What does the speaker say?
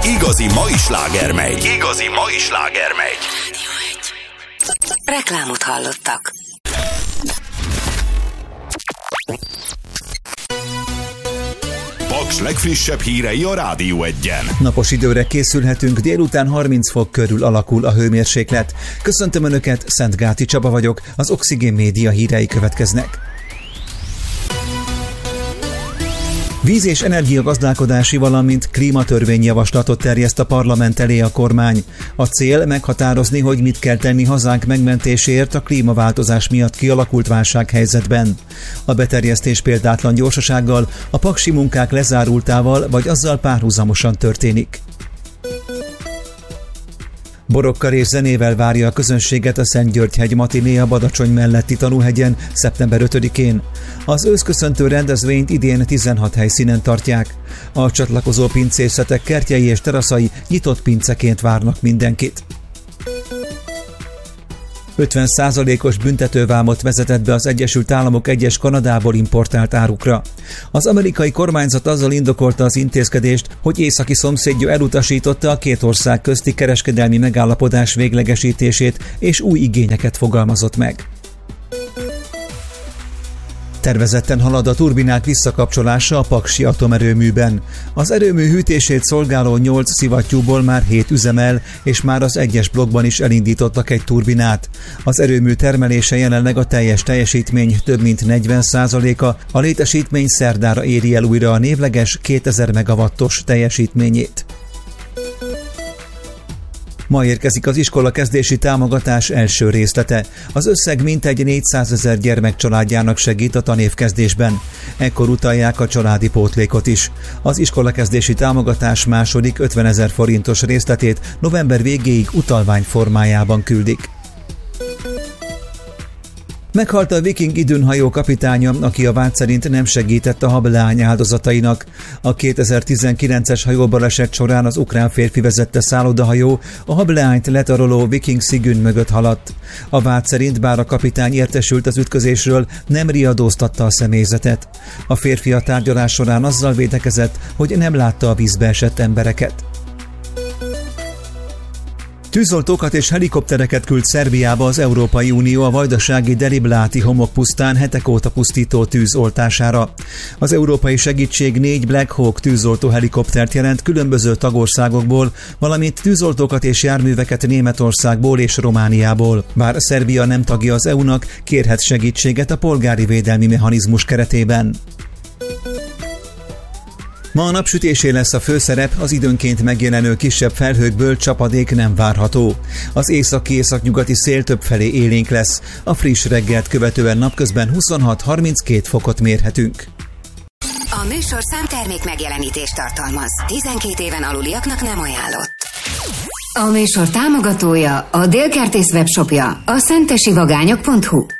igazi mai sláger megy. Reklámot hallottak. Paks legfrissebb hírei a Rádió Egyen. Napos időre készülhetünk, délután 30 fok körül alakul a hőmérséklet. Köszöntöm Önöket, Szentgáti Csaba vagyok, az Oxigén Média hírei következnek. Víz- és energiagazdálkodási, valamint klímatörvényjavaslatot terjeszt a parlament elé a kormány. A cél meghatározni, hogy mit kell tenni hazánk megmentéséért a klímaváltozás miatt kialakult válsághelyzetben. A beterjesztés példátlan gyorsasággal, a paksi munkák lezárultával vagy azzal párhuzamosan történik. Borokkal és zenével várja a közönséget a Szentgyörgy-hegy matiné a Badacsony melletti Tanúhegyen szeptember 5-én. Az őszköszöntő rendezvényt idén 16 helyszínen tartják. A csatlakozó pincészetek kertjei és teraszai nyitott pinceként várnak mindenkit. 50%-os büntetővámot vezetett be az Egyesült Államok egyes Kanadából importált árukra. Az amerikai kormányzat azzal indokolta az intézkedést, hogy északi szomszédja elutasította a két ország közti kereskedelmi megállapodás véglegesítését és új igényeket fogalmazott meg. Tervezetten halad a turbinák visszakapcsolása a paksi atomerőműben. Az erőmű hűtését szolgáló 8 szivattyúból már 7 üzemel, és már az egyes blokkban is elindítottak egy turbinát. Az erőmű termelése jelenleg a teljes teljesítmény több mint 40%-a, a létesítmény szerdára éri el újra a névleges 2000 megawattos teljesítményét. Ma érkezik az iskolakezdési támogatás első részlete. Az összeg mintegy 400 000 gyermek családjának segít a tanévkezdésben. Ekkor utalják a családi pótlékot is. Az iskolakezdési támogatás második 50 000 forintos részletét november végéig utalvány formájában küldik. Meghalt a Viking időnhajó kapitánya, aki a vád szerint nem segített a hableány áldozatainak. A 2019-es hajóbaleset során az ukrán férfi vezette szállodahajó a hableányt letaroló Viking Sigyn mögött haladt. A vád szerint, bár a kapitány értesült az ütközésről, nem riadóztatta a személyzetet. A férfi a tárgyalás során azzal védekezett, hogy nem látta a vízbe esett embereket. Tűzoltókat és helikoptereket küld Szerbiába az Európai Unió a vajdasági Delibláti homokpusztán hetek óta pusztító tűz oltására. Az európai segítség 4 Black Hawk tűzoltó helikoptert jelent különböző tagországokból, valamint tűzoltókat és járműveket Németországból és Romániából. Bár Szerbia nem tagja az EU-nak, kérhet segítséget a polgári védelmi mechanizmus keretében. Ma a napsütésé lesz a főszerep, az időnként megjelenő kisebb felhőkből csapadék nem várható. Az északi-északnyugati szél többfelé élénk lesz, a friss reggelt követően napközben 26-32 fokot mérhetünk. A műsorszám termék megjelenítést tartalmaz. 12 éven aluliaknak nem ajánlott. A műsor támogatója, a Dél Kertész webshopja, a szentesivagányok.hu.